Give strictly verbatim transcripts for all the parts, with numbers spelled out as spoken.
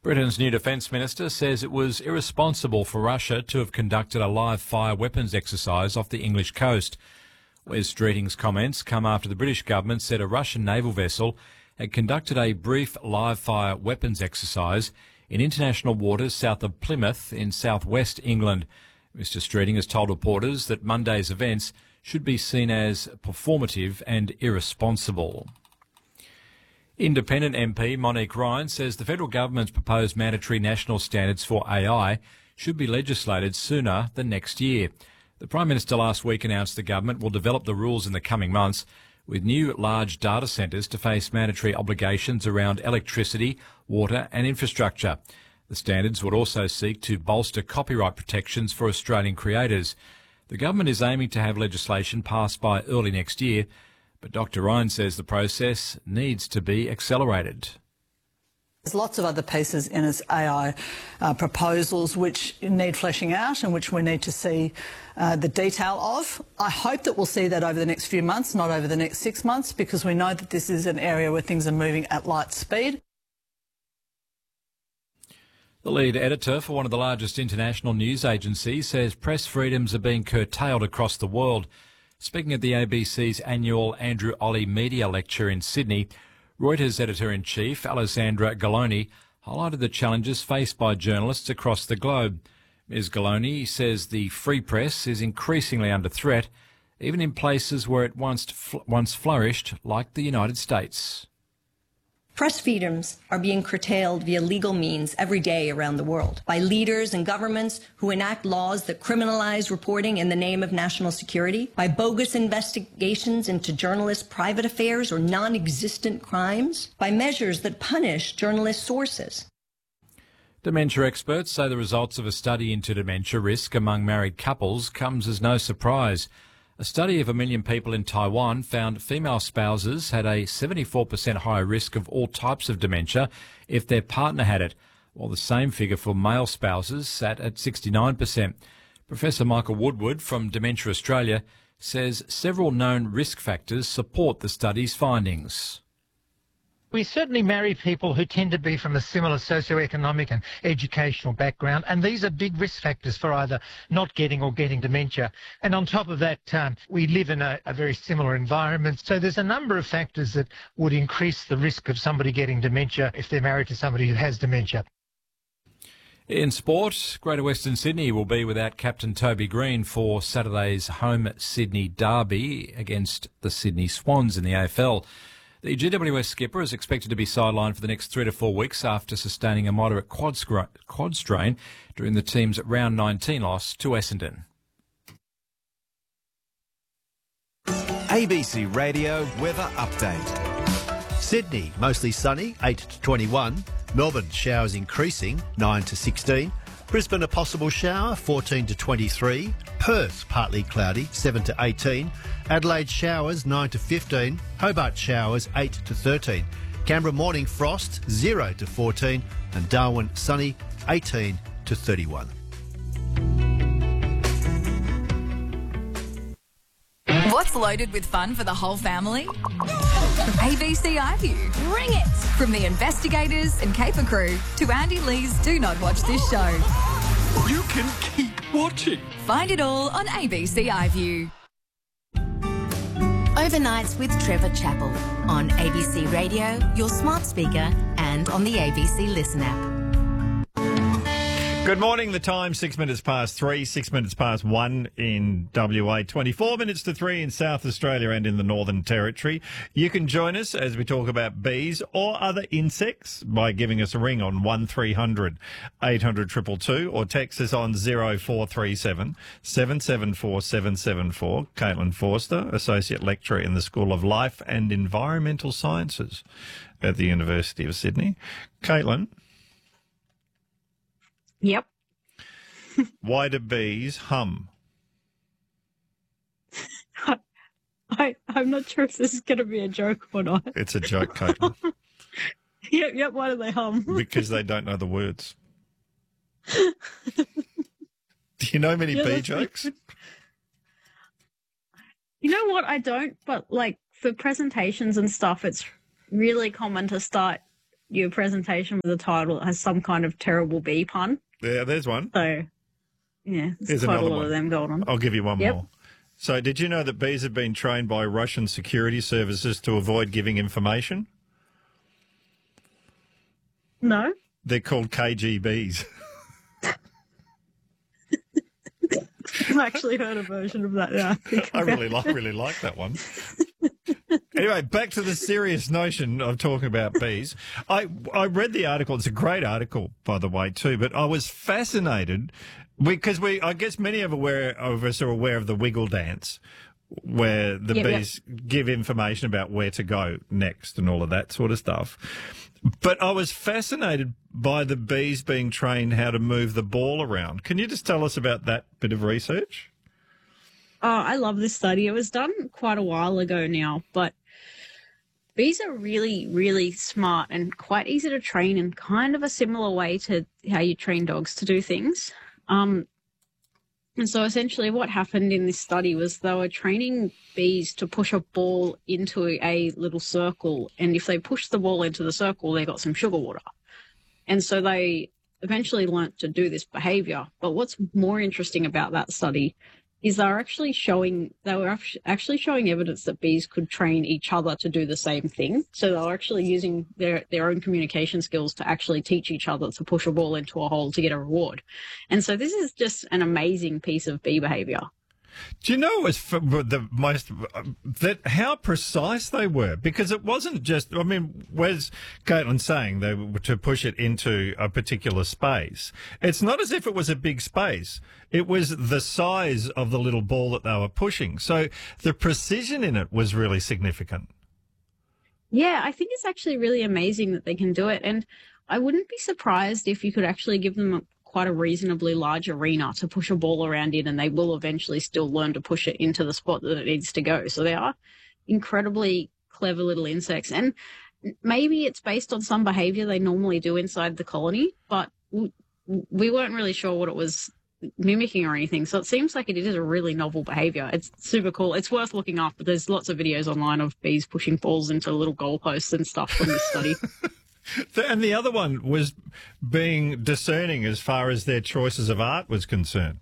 Britain's new defence minister says it was irresponsible for Russia to have conducted a live-fire weapons exercise off the English coast. Wes Streeting's comments come after the British government said a Russian naval vessel had conducted a brief live-fire weapons exercise in international waters south of Plymouth in southwest England. Mister Streeting has told reporters that Monday's events should be seen as performative and irresponsible. Independent M P Monique Ryan says the federal government's proposed mandatory national standards for A I should be legislated sooner than next year. The Prime Minister last week announced the government will develop the rules in the coming months, with new large data centres to face mandatory obligations around electricity, water and infrastructure. The standards would also seek to bolster copyright protections for Australian creators. The government is aiming to have legislation passed by early next year, but Doctor Ryan says the process needs to be accelerated. There's lots of other pieces in its A I uh, proposals which need fleshing out and which we need to see uh, the detail of. I hope that we'll see that over the next few months, not over the next six months, because we know that this is an area where things are moving at light speed. The lead editor for one of the largest international news agencies says press freedoms are being curtailed across the world. Speaking at the A B C's annual Andrew Olley Media Lecture in Sydney, Reuters editor-in-chief Alessandra Galloni highlighted the challenges faced by journalists across the globe. Miz Galloni says the free press is increasingly under threat, even in places where it once, fl- once flourished, like the United States. Press freedoms are being curtailed via legal means every day around the world by leaders and governments who enact laws that criminalize reporting in the name of national security, by bogus investigations into journalists' private affairs or non-existent crimes, by measures that punish journalists' sources. Dementia experts say the results of a study into dementia risk among married couples comes as no surprise. A study of a million people in Taiwan found female spouses had a seventy-four percent higher risk of all types of dementia if their partner had it, while the same figure for male spouses sat at sixty-nine percent. Professor Michael Woodward from Dementia Australia says several known risk factors support the study's findings. We certainly marry people who tend to be from a similar socioeconomic and educational background, and these are big risk factors for either not getting or getting dementia. And on top of that, um, we live in a, a very similar environment, so there's a number of factors that would increase the risk of somebody getting dementia if they're married to somebody who has dementia. In sport, Greater Western Sydney will be without captain Toby Green for Saturday's home Sydney derby against the Sydney Swans in the A F L. The G W S skipper is expected to be sidelined for the next three to four weeks after sustaining a moderate quad, scra- quad strain during the team's round nineteen loss to Essendon. A B C Radio Weather Update. Sydney, mostly sunny, eight to twenty-one. Melbourne, showers increasing, nine to sixteen. Brisbane, a possible shower, fourteen to twenty-three. Perth, partly cloudy, seven to eighteen. Adelaide, showers, nine to fifteen. Hobart, showers, eight to thirteen. Canberra, morning frost, zero to fourteen. And Darwin, sunny, eighteen to thirty-one. What's loaded with fun for the whole family? A B C iView. Bring it! From the investigators and caper crew to Andy Lee's Do Not Watch This Show. You can keep watching. Find it all on A B C iView. Overnights with Trevor Chappell on A B C Radio, your smart speaker, and on the A B C Listen app. Good morning. The time, six minutes past three, six minutes past one in W A, twenty-four minutes to three in South Australia and in the Northern Territory. You can join us as we talk about bees or other insects by giving us a ring on one three hundred eight hundred two two two or text us on zero four three seven seven seven four seven seven four. Caitlin Forster, Associate Lecturer in the School of Life and Environmental Sciences at the University of Sydney. Caitlin. Yep. Why do bees hum? I, I, I'm not sure if this is going to be a joke or not. It's a joke, Caitlin. Yep, yep. Why do they hum? Because they don't know the words. Do you know many Yeah, bee that's jokes? pretty- You know what? I don't, but like for presentations and stuff, it's really common to start your presentation with a title that has some kind of terrible bee pun. Yeah, there's one. So, yeah, there's Here's quite a another lot one. of them going on. I'll give you one Yep. more. So, did you know that bees have been trained by Russian security services to avoid giving information? No. They're called K G Bs. I've actually heard a version of that now. I, think I about really it. like really like that one. Anyway, back to the serious notion of talking about bees. I I read the article. It's a great article, by the way, too. But I was fascinated because we, I guess, many of aware of us are aware of the wiggle dance, where the Yep, yep. bees give information about where to go next and all of that sort of stuff. But I was fascinated by the bees being trained how to move the ball around. Can you just tell us about that bit of research? Oh, I love this study. It was done quite a while ago now, but bees are really, really smart and quite easy to train in kind of a similar way to how you train dogs to do things. Um, and so essentially what happened in this study was they were training bees to push a ball into a little circle. And if they pushed the ball into the circle, they got some sugar water. And so they eventually learnt to do this behavior. But what's more interesting about that study is they're actually showing, they were actually showing evidence that bees could train each other to do the same thing. So they were actually using their, their own communication skills to actually teach each other to push a ball into a hole to get a reward. And so this is just an amazing piece of bee behavior. Do you know it was f- the most that how precise they were? Because it wasn't just. I mean, where's Caitlin saying they were to push it into a particular space? It's not as if it was a big space. It was the size of the little ball that they were pushing. So the precision in it was really significant. Yeah, I think it's actually really amazing that they can do it. And I wouldn't be surprised if you could actually give them a quite a reasonably large arena to push a ball around in, and they will eventually still learn to push it into the spot that it needs to go. So they are incredibly clever little insects. And maybe it's based on some behavior they normally do inside the colony, but we weren't really sure what it was mimicking or anything. So it seems like it is a really novel behavior. It's super cool. It's worth looking up. There's lots of videos online of bees pushing balls into little goalposts and stuff from this study. And the other one was being discerning as far as their choices of art was concerned.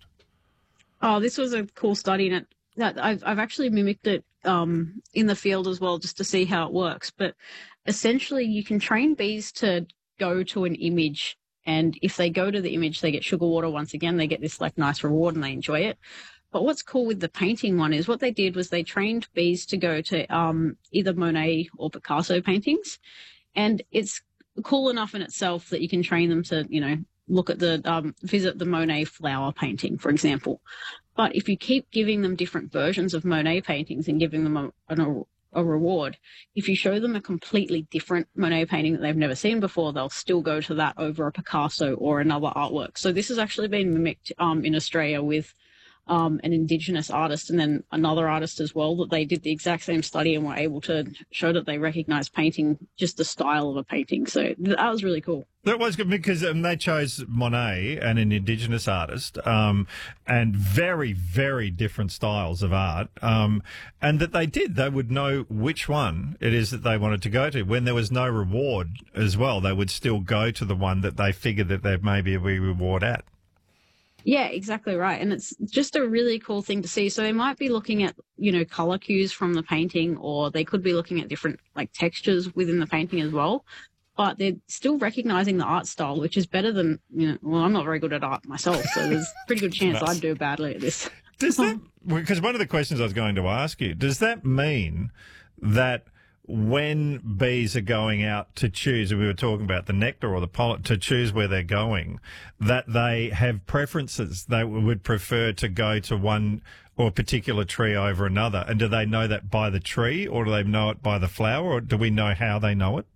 Oh, this was a cool study, and it, that I've, I've actually mimicked it um, in the field as well, just to see how it works. But essentially, you can train bees to go to an image, and if they go to the image, they get sugar water. Once again, they get this like nice reward, and they enjoy it. But what's cool with the painting one is what they did was they trained bees to go to um, either Monet or Picasso paintings, and it's cool enough in itself that you can train them to, you know, look at the, um, visit the Monet flower painting, for example. But if you keep giving them different versions of Monet paintings and giving them a, a, a reward, if you show them a completely different Monet painting that they've never seen before, they'll still go to that over a Picasso or another artwork. So this has actually been mimicked um, in Australia with Um, an Indigenous artist and then another artist as well, that they did the exact same study and were able to show that they recognized painting, just the style of a painting. So that was really cool. That was good because um, they chose Monet and an Indigenous artist, um, and very, very different styles of art. Um, and that they did, they would know which one it is that they wanted to go to. When there was no reward as well, they would still go to the one that they figured that there may be a wee reward at. Yeah, exactly right. And it's just a really cool thing to see. So they might be looking at, you know, color cues from the painting, or they could be looking at different like textures within the painting as well. But they're still recognizing the art style, which is better than, you know, well, I'm not very good at art myself, so there's a pretty good chance I'd do badly at this. Does that, because one of the questions I was going to ask you, does that mean that when bees are going out to choose, and we were talking about the nectar or the pollen, to choose where they're going, that they have preferences? They would prefer to go to one or particular tree over another. And do they know that by the tree, or do they know it by the flower, or do we know how they know it?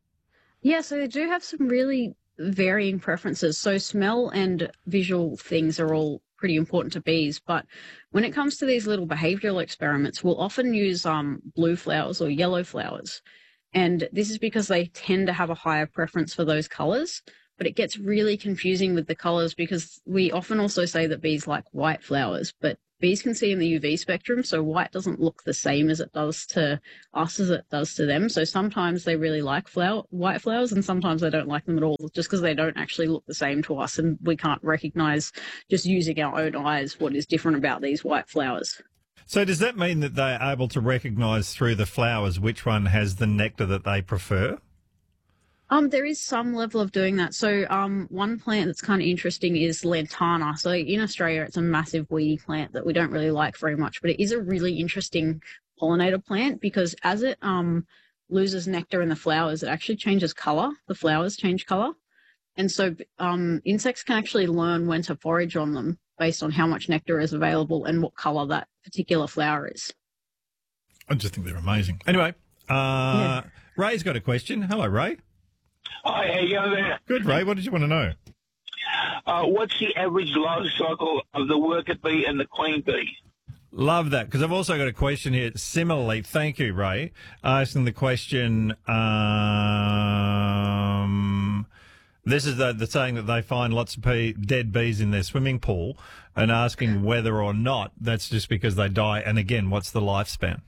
Yeah, so they do have some really varying preferences. So smell and visual things are all pretty important to bees, but when it comes to these little behavioral experiments, we'll often use um, blue flowers or yellow flowers. And this is because they tend to have a higher preference for those colors, but it gets really confusing with the colors because we often also say that bees like white flowers, but bees can see in the U V spectrum, so white doesn't look the same as it does to us as it does to them. So sometimes they really like flower, white flowers, and sometimes they don't like them at all, just because they don't actually look the same to us, and we can't recognise just using our own eyes what is different about these white flowers. So does that mean that they're able to recognise through the flowers which one has the nectar that they prefer? Um, there is some level of doing that. So um, one plant that's kind of interesting is lantana. So in Australia, it's a massive weedy plant that we don't really like very much, but it is a really interesting pollinator plant because as it um, loses nectar in the flowers, it actually changes colour. The flowers change colour. And so um, insects can actually learn when to forage on them based on how much nectar is available and what colour that particular flower is. I just think they're amazing. Anyway, uh, yeah. Ray's got a question. Hello, Ray. Hi, how you going there? Good, Ray. What did you want to know? Uh, what's the average life cycle of the worker bee and the queen bee? Love that, because I've also got a question here. Similarly, thank you, Ray, asking the question, um, this is the, the saying that they find lots of bee, dead bees in their swimming pool and asking whether or not that's just because they die. And again, what's the lifespan?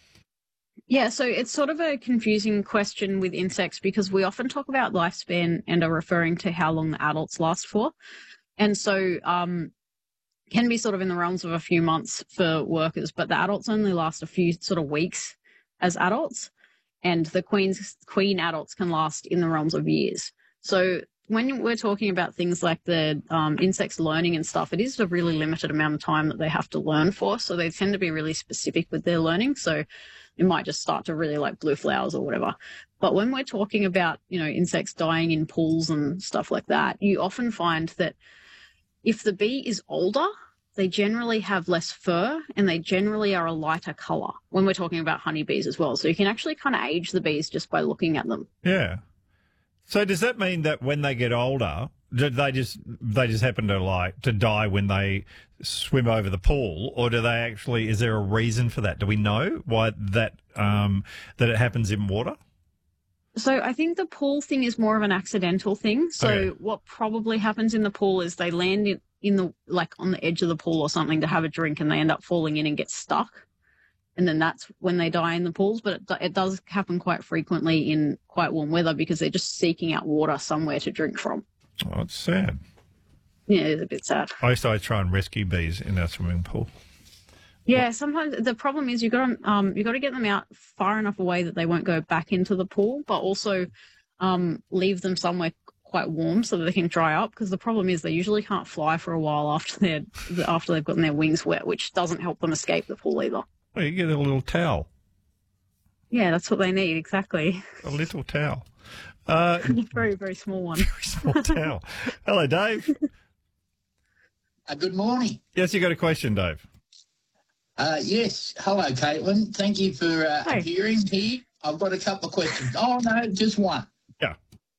Yeah, so it's sort of a confusing question with insects because we often talk about lifespan and are referring to how long the adults last for. And so um, can be sort of in the realms of a few months for workers, but the adults only last a few sort of weeks as adults, and the queens, queen adults can last in the realms of years. So when we're talking about things like the um, insects learning and stuff, it is a really limited amount of time that they have to learn for. So they tend to be really specific with their learning. So it might just start to really like blue flowers or whatever. But when we're talking about, you know, insects dying in pools and stuff like that, you often find that if the bee is older, they generally have less fur and they generally are a lighter colour when we're talking about honeybees as well. So you can actually kind of age the bees just by looking at them. Yeah. So does that mean that when they get older, do they just they just happen to like to die when they swim over the pool, or do they actually? Is there a reason for that? Do we know why that um, that it happens in water? So I think the pool thing is more of an accidental thing. So Okay. what probably happens in the pool is they land in, in the like on the edge of the pool or something to have a drink, and they end up falling in and get stuck. And then that's when they die in the pools. But it, it does happen quite frequently in quite warm weather because they're just seeking out water somewhere to drink from. Oh, it's sad. Yeah, it's a bit sad. I used to try and rescue bees in our swimming pool. Yeah, sometimes the problem is you got to um you got to get them out far enough away that they won't go back into the pool, but also um leave them somewhere quite warm so that they can dry up. Because the problem is they usually can't fly for a while after they're after they've gotten their wings wet, which doesn't help them escape the pool either. Well, you get a little towel. Yeah, that's what they need exactly. A little towel. Uh, very very small one. Very small towel. Hello, Dave. Uh, good morning. Yes, you got a question, Dave. Uh, yes. Hello, Caitlin. Thank you for uh, Hi. appearing here. I've got a couple of questions. Oh, no, just one. Yeah.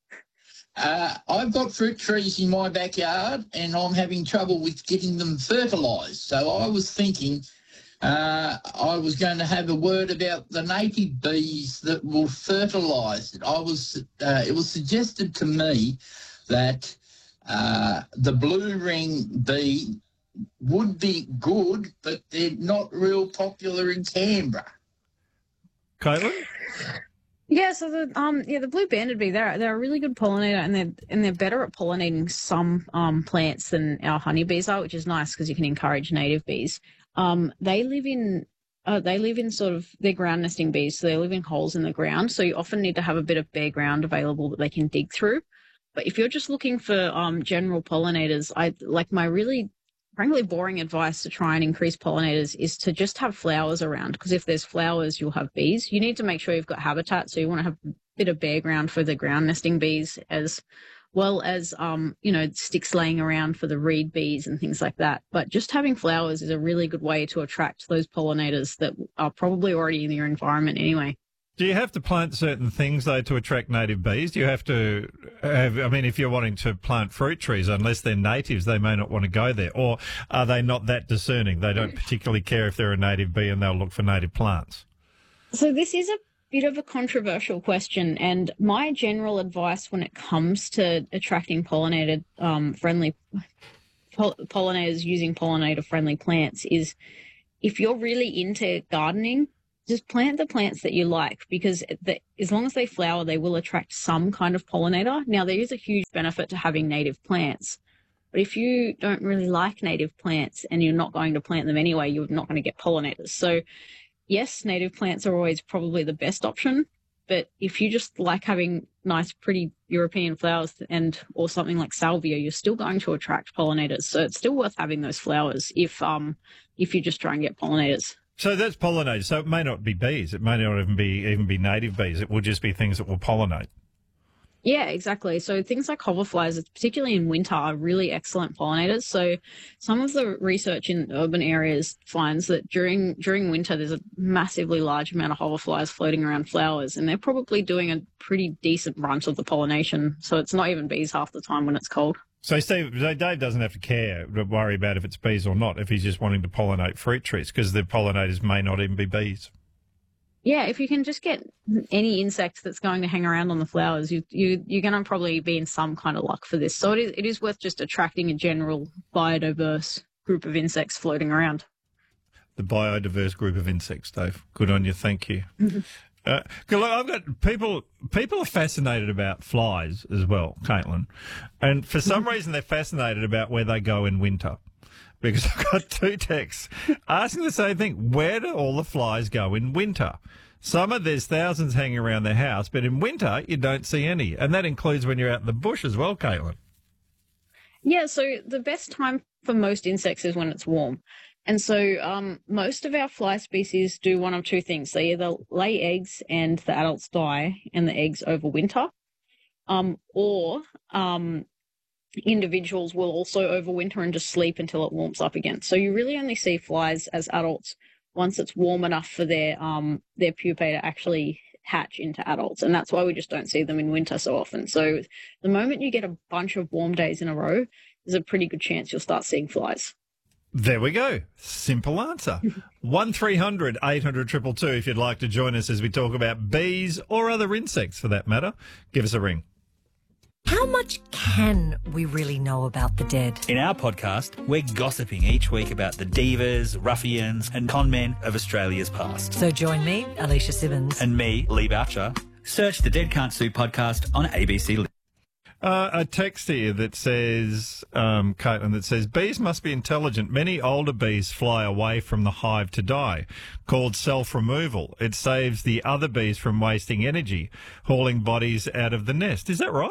Uh, I've got fruit trees in my backyard and I'm having trouble with getting them fertilised. So I was thinking uh, I was going to have a word about the native bees that will fertilise it. I was, uh, it was suggested to me that uh, the blue ring bee would be good, but they're not real popular in Canberra. Caitlin? Yeah, so the um yeah the blue banded bee they're they're a really good pollinator, and they're and they're better at pollinating some um plants than our honeybees are, which is nice because you can encourage native bees. Um, they live in uh, they live in sort of they're ground nesting bees, so they live in holes in the ground. So you often need to have a bit of bare ground available that they can dig through. But if you're just looking for um general pollinators, I like my really frankly boring advice to try and increase pollinators is to just have flowers around, because if there's flowers, you'll have bees. You need to make sure you've got habitat, so you want to have a bit of bare ground for the ground nesting bees, as well as, um, you know, sticks laying around for the reed bees and things like that. But just having flowers is a really good way to attract those pollinators that are probably already in your environment anyway. Do you have to plant certain things, though, to attract native bees? Do you have to have, I mean, if you're wanting to plant fruit trees, unless they're natives, they may not want to go there. Or are they not that discerning? They don't particularly care if they're a native bee and they'll look for native plants. So this is a bit of a controversial question, and my general advice when it comes to attracting pollinated um, friendly pol- pollinators using pollinator-friendly plants is if you're really into gardening, just plant the plants that you like, because the, as long as they flower, they will attract some kind of pollinator. Now, there is a huge benefit to having native plants, but if you don't really like native plants and you're not going to plant them anyway, you're not going to get pollinators. So, yes, native plants are always probably the best option, but if you just like having nice, pretty European flowers and or something like salvia, you're still going to attract pollinators. So it's still worth having those flowers if um if you just try and get pollinators. So that's pollinators. So it may not be bees. It may not even be even be native bees. It will just be things that will pollinate. Yeah, exactly. So things like hoverflies, particularly in winter, are really excellent pollinators. So some of the research in urban areas finds that during during winter, there's a massively large amount of hoverflies floating around flowers, and they're probably doing a pretty decent brunt of the pollination. So it's not even bees half the time when it's cold. So Steve, so Dave doesn't have to care, to worry about if it's bees or not, if he's just wanting to pollinate fruit trees, because the pollinators may not even be bees. Yeah, if you can just get any insect that's going to hang around on the flowers, you, you, you're going to probably be in some kind of luck for this. So it is, it is worth just attracting a general biodiverse group of insects floating around. The biodiverse group of insects, Dave. Good on you. Thank you. uh, I've got people, people are fascinated about flies as well, Caitlin. And for some reason, they're fascinated about where they go in winter. Because I've got two texts asking the same thing. Where do all the flies go in winter? Summer, there's thousands hanging around the house, but in winter, you don't see any. And that includes when you're out in the bush as well, Caitlin. Yeah, so the best time for most insects is when it's warm. And so um, most of our fly species do one of two things. They either lay eggs and the adults die and the eggs overwinter, um, or... Um, individuals will also overwinter and just sleep until it warms up again. So you really only see flies as adults once it's warm enough for their um their pupae to actually hatch into adults, and that's why we just don't see them in winter so often. So the moment you get a bunch of warm days in a row, there's a pretty good chance you'll start seeing flies. There we go. Simple answer. one three hundred eight hundred two two two if you'd like to join us as we talk about bees or other insects for that matter. Give us a ring. How much can we really know about the dead? In our podcast, we're gossiping each week about the divas, ruffians and con men of Australia's past. So join me, Alicia Simmons. And me, Lee Boucher. Search the Dead Can't Sue podcast on A B C. Uh, a text here that says, um, Caitlin, that says, bees must be intelligent. Many older bees fly away from the hive to die, called self-removal. It saves the other bees from wasting energy, hauling bodies out of the nest. Is that right?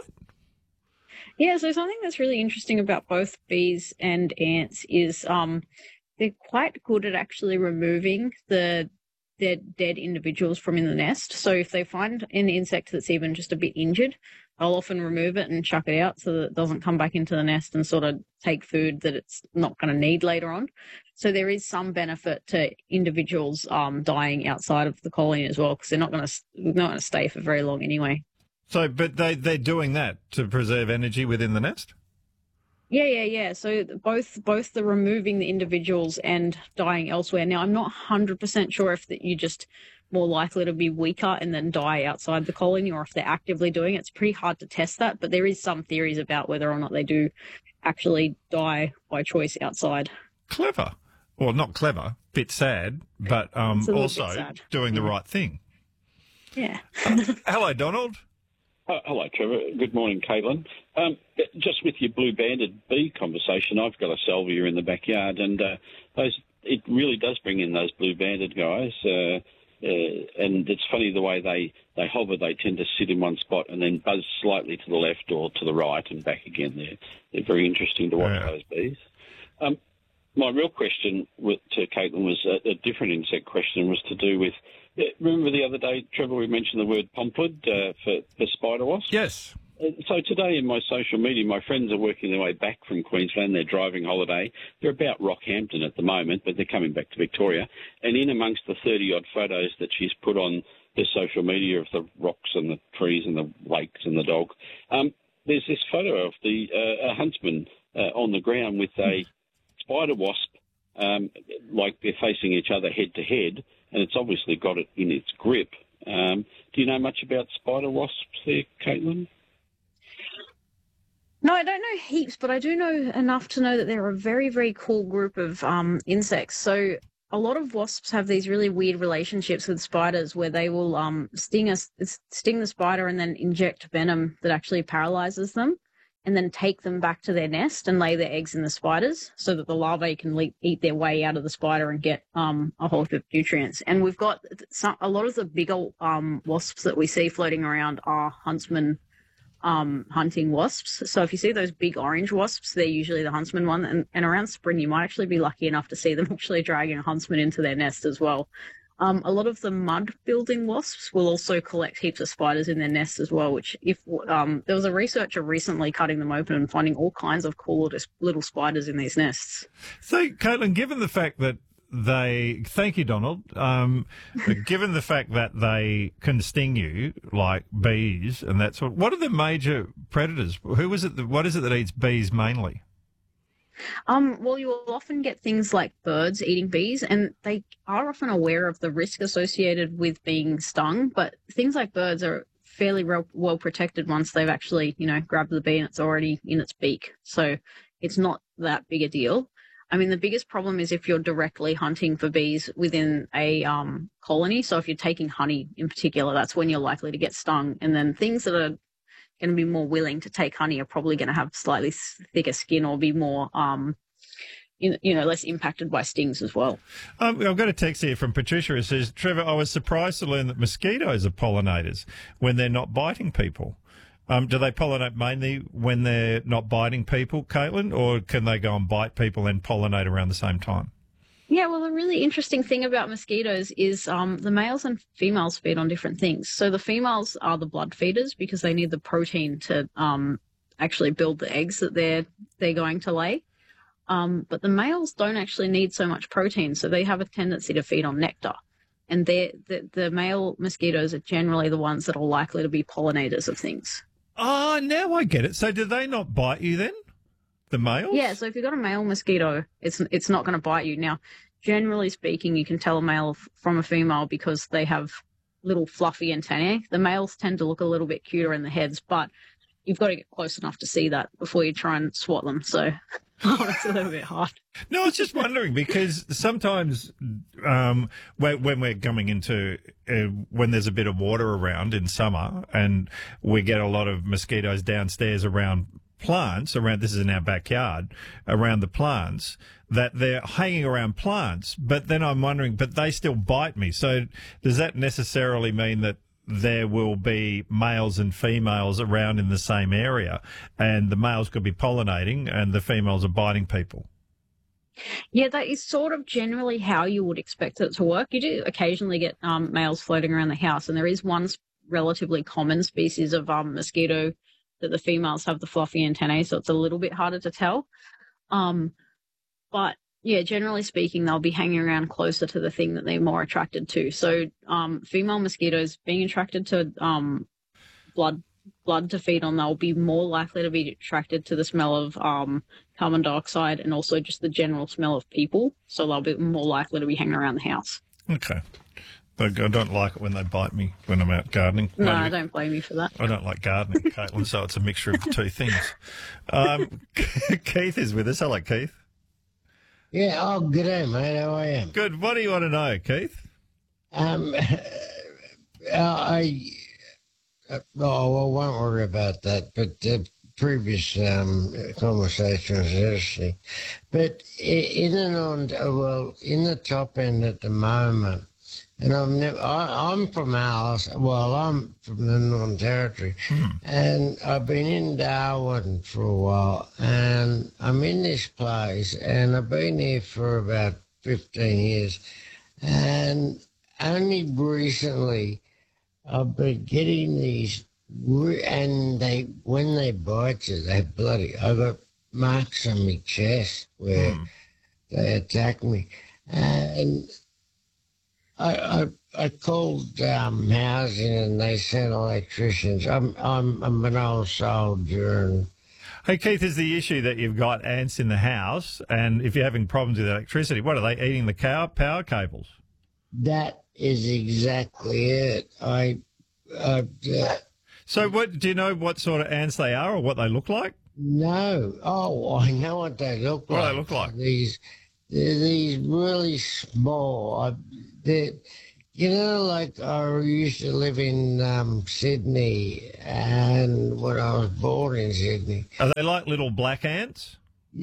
Yeah, so something that's really interesting about both bees and ants is um, they're quite good at actually removing the their dead individuals from in the nest. So if they find an insect that's even just a bit injured, they'll often remove it and chuck it out so that it doesn't come back into the nest and sort of take food that it's not going to need later on. So there is some benefit to individuals um, dying outside of the colony as well, because they're not going to not going to stay for very long anyway. So, but they, they're doing that to preserve energy within the nest? Yeah, yeah, yeah. So both both the removing the individuals and dying elsewhere. Now, I'm not one hundred percent sure if that you're just more likely to be weaker and then die outside the colony, or if they're actively doing it. It's pretty hard to test that, but there is some theories about whether or not they do actually die by choice outside. Clever. Well, not clever, bit sad, but um, also doing the right thing. Yeah. Hello, Donald. Uh, hello, Trevor. Good morning, Caitlin. Um, just with your blue-banded bee conversation, I've got a salvia in the backyard, and uh, those it really does bring in those blue-banded guys. Uh, uh, and it's funny the way they, they hover. They tend to sit in one spot and then buzz slightly to the left or to the right and back again. They're, they're very interesting to watch, yeah. Those bees. Um, my real question with, to Caitlin was a, a different insect question, was to do with... Remember the other day, Trevor, we mentioned the word pomplid uh, for, for spider wasps? Yes. Uh, so today in my social media, my friends are working their way back from Queensland. They're driving holiday. They're about Rockhampton at the moment, but they're coming back to Victoria. And in amongst the thirty-odd photos that she's put on the social media of the rocks and the trees and the lakes and the dog, um, there's this photo of the uh, a huntsman uh, on the ground with a spider wasp, um, like they're facing each other head to head, and it's obviously got it in its grip. Um, do you know much about spider wasps there, Caitlin? No, I don't know heaps, but I do know enough to know that they're a very, very cool group of um, insects. So a lot of wasps have these really weird relationships with spiders where they will um, sting us, sting the spider and then inject venom that actually paralyzes them, and then take them back to their nest and lay their eggs in the spiders so that the larvae can le- eat their way out of the spider and get um, a whole heap of nutrients. And we've got some, a lot of the bigger um, wasps that we see floating around are huntsman um, hunting wasps. So if you see those big orange wasps, they're usually the huntsman one. And, and around spring, you might actually be lucky enough to see them actually dragging a huntsman into their nest as well. Um, a lot of the mud-building wasps will also collect heaps of spiders in their nests as well, which if um, there was a researcher recently cutting them open and finding all kinds of cool little, little spiders in these nests. So, Caitlin, given the fact that they, thank you, Donald, um, given the fact that they can sting you like bees and that sort, what are the major predators? Who is it? That, what is it that eats bees mainly? Um, well, you will often get things like birds eating bees, and they are often aware of the risk associated with being stung, but things like birds are fairly well, well protected once they've actually, you know, grabbed the bee and it's already in its beak. So it's not that big a deal. I mean, the biggest problem is if you're directly hunting for bees within a um, colony. So if you're taking honey in particular, that's when you're likely to get stung. And then things that are going to be more willing to take honey are probably going to have slightly thicker skin or be more, um, you, you know, less impacted by stings as well. Um, I've got a text here from Patricia. It says, Trevor, I was surprised to learn that mosquitoes are pollinators when they're not biting people. Um, do they pollinate mainly when they're not biting people, Caitlin, or can they go and bite people and pollinate around the same time? Yeah, well, the really interesting thing about mosquitoes is um, the males and females feed on different things. So the females are the blood feeders because they need the protein to um, actually build the eggs that they're they're going to lay. Um, but the males don't actually need so much protein, so they have a tendency to feed on nectar. And the the male mosquitoes are generally the ones that are likely to be pollinators of things. Oh, now I get it. So do they not bite you then? The males? Yeah, so if you've got a male mosquito, it's it's not going to bite you. Now, generally speaking, you can tell a male f- from a female because they have little fluffy antennae. The males tend to look a little bit cuter in the heads, but you've got to get close enough to see that before you try and swat them. So oh, it's a little bit hard. No, I was just wondering because sometimes um, when, when we're coming into uh, when there's a bit of water around in summer and we get a lot of mosquitoes downstairs around plants around, this is in our backyard, around the plants, that they're hanging around plants, but then I'm wondering, but they still bite me. So does that necessarily mean that there will be males and females around in the same area and the males could be pollinating and the females are biting people? Yeah, that is sort of generally how you would expect it to work. You do occasionally get um, males floating around the house, and there is one relatively common species of um, mosquito that the females have the fluffy antennae, so it's a little bit harder to tell. Um, but, yeah, generally speaking, they'll be hanging around closer to the thing that they're more attracted to. So um, female mosquitoes being attracted to um, blood blood to feed on, they'll be more likely to be attracted to the smell of um, carbon dioxide and also just the general smell of people. So they'll be more likely to be hanging around the house. Okay. I don't like it when they bite me when I'm out gardening. No, I don't blame you for that. I don't like gardening, Caitlin, so it's a mixture of the two things. Um, Keith is with us. Hello, Keith. Yeah, oh, good day, mate. How are you? Good. What do you want to know, Keith? Um, uh, I, uh, oh, well, won't worry about that, but the previous um, conversation was interesting. But in and on, well, in the top end at the moment, and I'm never, I, I'm from Alice. Well, I'm from the Northern Territory, hmm. and I've been in Darwin for a while, and I'm in this place, and I've been here for about fifteen years, and only recently I've been getting these, and they when they bite you, they bloody. I got marks on my chest where hmm. they attack me, and I, I I called um, housing and they sent electricians. I'm I'm I'm an old soldier. And hey Keith, is the issue that you've got ants in the house, and if you're having problems with electricity, what are they eating the cow power cables? That is exactly it. I. I uh, so what do you know? What sort of ants they are, or what they look like? No. Oh, I know what they look What like. do they look like? These, they're these really small. I, they're, you know, like I used to live in um, Sydney, and when I was born in Sydney. Are they like little black ants?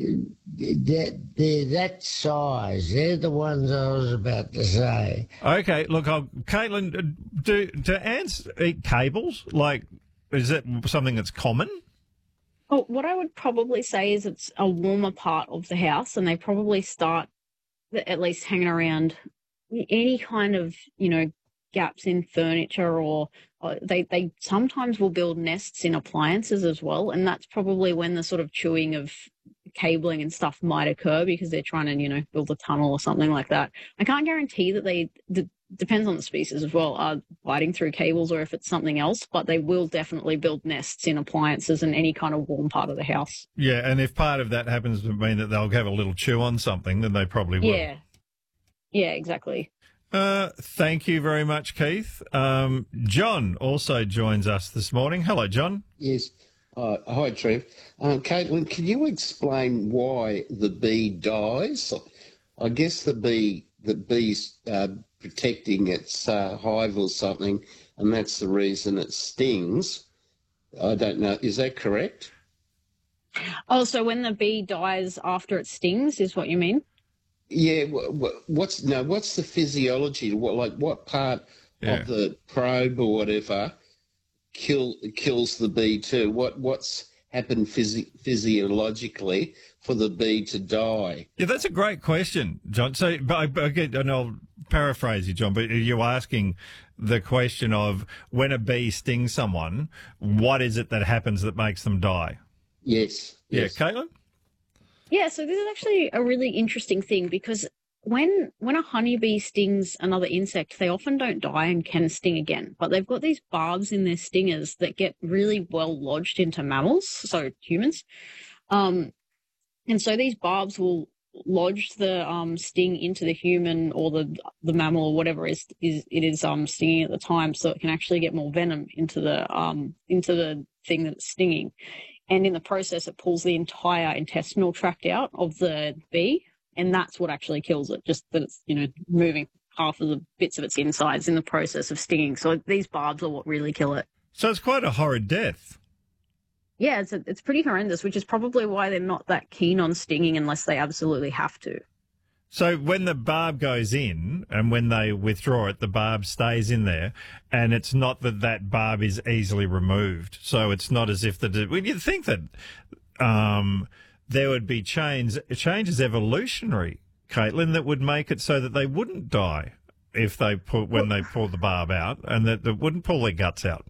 That, they're that size. They're the ones I was about to say. Okay, look, I'll, Caitlin, do, do ants eat cables? Like, is that something that's common? Well, what I would probably say is it's a warmer part of the house, and they probably start at least hanging around any kind of, you know, gaps in furniture, or, or they, they sometimes will build nests in appliances as well. And that's probably when the sort of chewing of cabling and stuff might occur, because they're trying to, you know, build a tunnel or something like that. I can't guarantee that they, d- depends on the species as well, are biting through cables or if it's something else, but they will definitely build nests in appliances and any kind of warm part of the house. Yeah, and if part of that happens to mean that they'll have a little chew on something, then they probably will. Yeah. Yeah, exactly. Uh, thank you very much, Keith. Um, John also joins us this morning. Hello, John. Yes. Uh, hi, Trev. Um, Caitlin, can you explain why the bee dies? I guess the bee, the bee's uh, protecting its uh, hive or something, and that's the reason it stings. I don't know. Is that correct? Oh, so when the bee dies after it stings is what you mean? Yeah. What's no? What's the physiology? What like what part Yeah. of the probe or whatever kill kills the bee too? What what's happened physi- physiologically for the bee to die? Yeah, that's a great question, John. So, but again, and I'll paraphrase you, John, but you're asking the question of when a bee stings someone, what is it that happens that makes them die? Yes. Yeah, yes. Caitlin? Yeah, so this is actually a really interesting thing, because when when a honeybee stings another insect, they often don't die and can sting again. But they've got these barbs in their stingers that get really well lodged into mammals, so humans. Um, and so these barbs will lodge the um, sting into the human or the the mammal or whatever is is it is um, stinging at the time, so it can actually get more venom into the um, into the thing that it's stinging. And in the process, it pulls the entire intestinal tract out of the bee, and that's what actually kills it, just that it's, you know, moving half of the bits of its insides in the process of stinging. So these barbs are what really kill it. So it's quite a horrid death. Yeah, it's a, it's pretty horrendous, which is probably why they're not that keen on stinging unless they absolutely have to. So when the barb goes in and when they withdraw it, the barb stays in there, and it's not that that barb is easily removed. So it's not as if the well, you'd think that um, there would be change, changes evolutionary, Caitlin, that would make it so that they wouldn't die if they put when they pull the barb out, and that it wouldn't pull their guts out.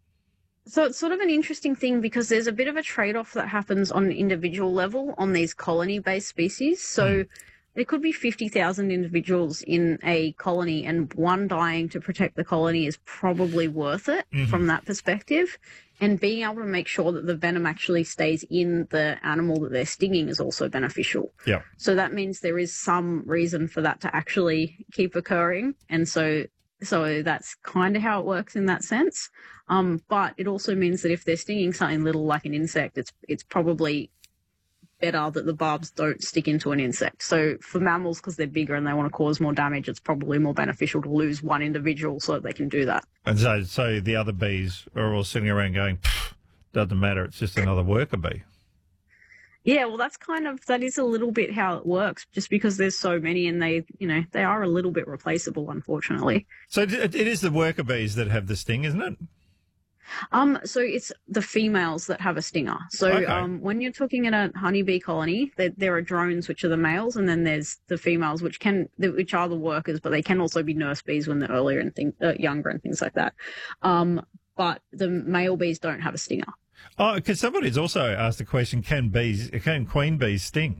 So it's sort of an interesting thing, because there's a bit of a trade-off that happens on an individual level on these colony-based species. So mm. there could be fifty thousand individuals in a colony, and one dying to protect the colony is probably worth it mm-hmm. from that perspective. And being able to make sure that the venom actually stays in the animal that they're stinging is also beneficial. Yeah. So that means there is some reason for that to actually keep occurring. And so so that's kind of how it works in that sense. Um, but it also means that if they're stinging something little like an insect, it's it's probably better that the barbs don't stick into an insect. So for mammals, because they're bigger and they want to cause more damage, it's probably more beneficial to lose one individual so that they can do that. And so, so the other bees are all sitting around going, doesn't matter, it's just another worker bee. Yeah, well, that's kind of, that is a little bit how it works, just because there's so many and they, you know, they are a little bit replaceable, unfortunately. So it, it is the worker bees that have the sting, isn't it? Um, so it's the females that have a stinger. So Okay. um, when you're talking at a honeybee colony, there, there are drones, which are the males, and then there's the females, which can, which are the workers, but they can also be nurse bees when they're earlier and things, uh, younger and things like that. Um, but the male bees don't have a stinger. Oh, because somebody's also asked the question: Can bees, can queen bees sting?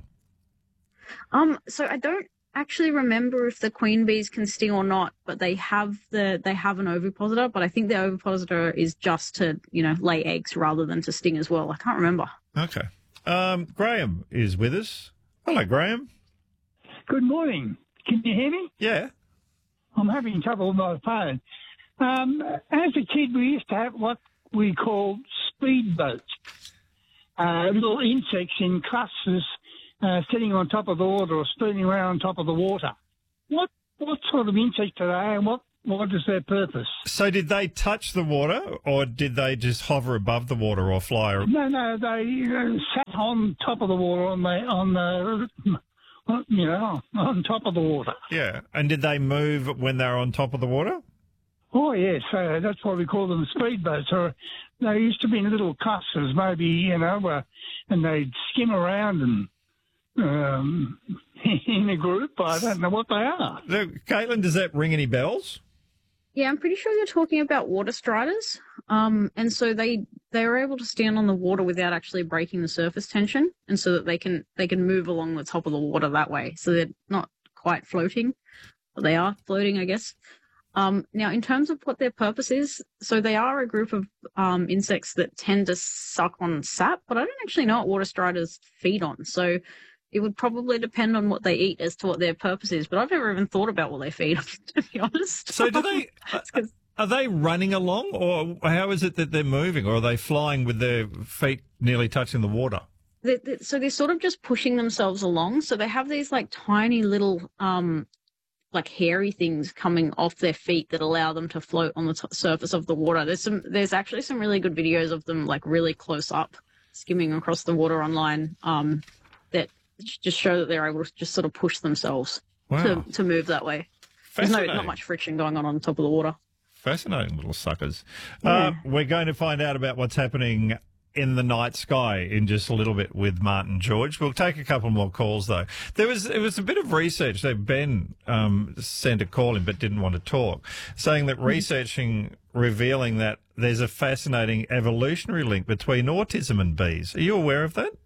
Um, so I don't actually remember if the queen bees can sting or not, but they have the they have an ovipositor. But I think the ovipositor is just to, you know, lay eggs rather than to sting as well. I can't remember. Okay. Um, Graham is with us. Hello, Graham. Good morning. Can you hear me? Yeah. I'm having trouble with my phone. Um, as a kid, we used to have what we called speedboats. uh, little insects in clusters uh, sitting on top of the water or spinning around on top of the water. What what sort of insect are they, and what, what is their purpose? So did they touch the water, or did they just hover above the water or fly? No, no, they uh, sat on top of the water on the on the you know on top of the water. Yeah, and did they move when they were on top of the water? Oh yes, uh, that's why we call them speedboats. Or they used to be in little clusters, maybe you know, uh, and they'd skim around and. Um, in a group, I don't know what they are. So, Caitlin, does that ring any bells? Yeah, I'm pretty sure you're talking about water striders. Um, and so they they are able to stand on the water without actually breaking the surface tension, and so that they can they can move along the top of the water that way. So they're not quite floating, but they are floating, I guess. Um, now, in terms of what their purpose is, so they are a group of um, insects that tend to suck on sap, but I don't actually know what water striders feed on. So it would probably depend on what they eat as to what their purpose is, but I've never even thought about what they feed on, to be honest. So do they, are, are they running along, or how is it that they're moving, or are they flying with their feet nearly touching the water? They, they, so they're sort of just pushing themselves along. So they have these like tiny little, um, like hairy things coming off their feet that allow them to float on the t- surface of the water. There's some, there's actually some really good videos of them like really close up skimming across the water online, um, that just show that they're able to just sort of push themselves wow. to, to move that way. There's no, not much friction going on on top of the water. Fascinating little suckers. Yeah. Uh, we're going to find out about what's happening in the night sky in just a little bit with Martin George. We'll take a couple more calls, though. There was it was a bit of research. So Ben um, sent a call in but didn't want to talk, saying that researching, revealing that there's a fascinating evolutionary link between autism and bees. Are you aware of that?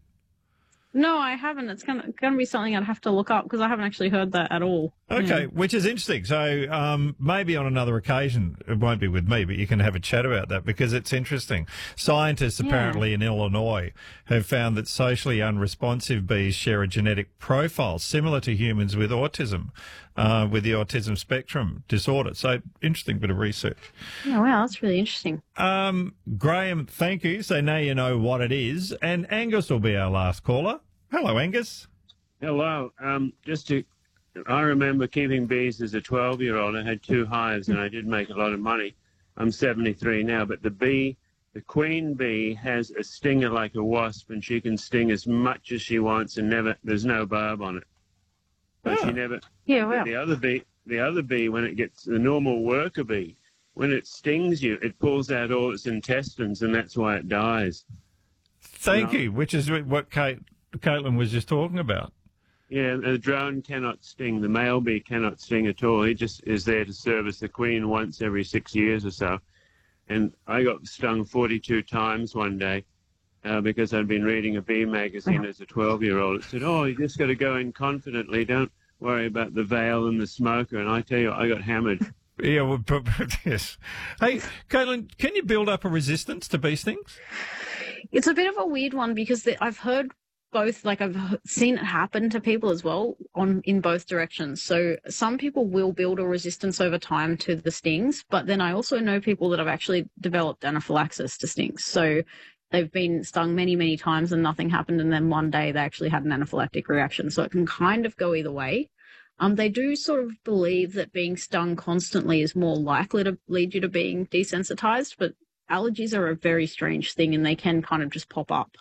No, I haven't. It's going to be something I'd have to look up because I haven't actually heard that at all. Okay, Yeah. which is interesting. So um, maybe on another occasion, it won't be with me, but you can have a chat about that because it's interesting. Scientists Yeah. apparently in Illinois have found that socially unresponsive bees share a genetic profile similar to humans with autism, uh, with the autism spectrum disorder. So interesting bit of research. Yeah, wow, that's really interesting. Um, Graham, thank you. So now you know what it is. And Angus will be our last caller. Hello, Angus. Hello. Um, just to, I remember keeping bees as a twelve-year-old. I had two hives, and I did make a lot of money. I'm seventy-three now, but the bee, the queen bee, has a stinger like a wasp, and she can sting as much as she wants, and never. There's no barb on it. But she never. Yeah, wow. The other bee, the other bee, when it gets the normal worker bee, when it stings you, it pulls out all its intestines, and that's why it dies. Thank No. you, which is what Kate, Caitlin was just talking about. Yeah, the drone cannot sting. The male bee cannot sting at all. He just is there to service the queen once every six years or so. And I got stung forty-two times one day uh, because I'd been reading a bee magazine as a twelve-year-old. It said, oh, you just got to go in confidently. Don't worry about the veil and the smoker. And I tell you, I got hammered. Yeah, well, but, but, yes. Hey, Caitlin, can you build up a resistance to bee stings? It's a bit of a weird one because the, I've heard both, like I've h- seen it happen to people as well on in both directions. So some people will build a resistance over time to the stings, but then I also know people that have actually developed anaphylaxis to stings. So they've been stung many, many times and nothing happened, and then one day they actually had an anaphylactic reaction. So it can kind of go either way. Um, they do sort of believe that being stung constantly is more likely to lead you to being desensitized, but allergies are a very strange thing and they can kind of just pop up.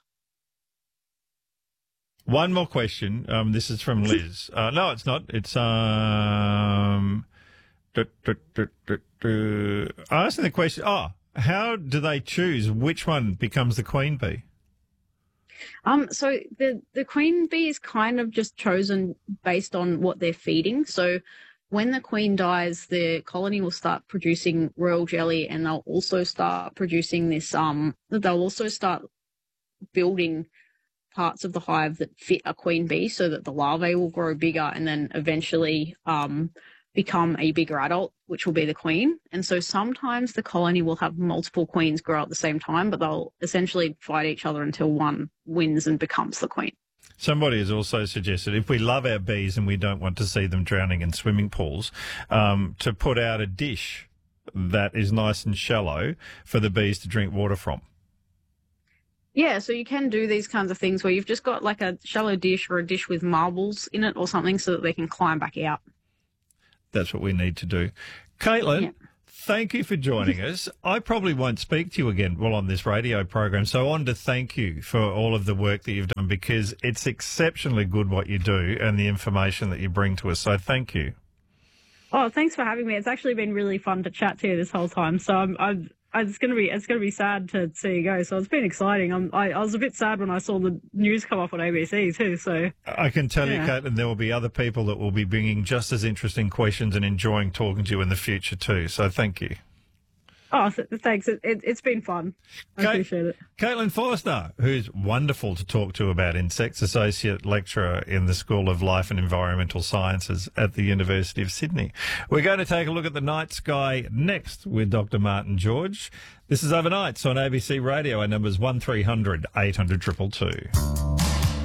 One more question. Um, this is from Liz. Uh, no, it's not. It's um, duh, duh, duh, duh, duh. asking the question. Oh, how do they choose which one becomes the queen bee? Um, so the, the queen bee is kind of just chosen based on what they're feeding. So when the queen dies, the colony will start producing royal jelly, and they'll also start producing this, um, they'll also start building parts of the hive that fit a queen bee so that the larvae will grow bigger and then eventually, um, become a bigger adult, which will be the queen. And so sometimes the colony will have multiple queens grow at the same time, but they'll essentially fight each other until one wins and becomes the queen. Somebody has also suggested if we love our bees and we don't want to see them drowning in swimming pools, um, to put out a dish that is nice and shallow for the bees to drink water from. Yeah, so you can do these kinds of things where you've just got like a shallow dish or a dish with marbles in it or something so that they can climb back out. That's what we need to do. Caitlin, yeah. Thank you for joining us. I probably won't speak to you again while on this radio program, so I wanted to thank you for all of the work that you've done because it's exceptionally good what you do and the information that you bring to us, so thank you. Oh, thanks for having me. It's actually been really fun to chat to you this whole time, so I'm... I'm It's going to be it's going to be sad to see you go. So it's been exciting. I'm, I, I was a bit sad when I saw the news come off on A B C too. So I can tell yeah. you, Caitlin, there will be other people that will be bringing just as interesting questions and enjoying talking to you in the future too. So thank you. Oh, thanks. It, it, it's been fun. I Kate, appreciate it. Caitlin Forster, who's wonderful to talk to about insects, Associate Lecturer in the School of Life and Environmental Sciences at the University of Sydney. We're going to take a look at the night sky next with Doctor Martin George. This is Overnights on A B C Radio. Our number's one three hundred eight hundred two two two.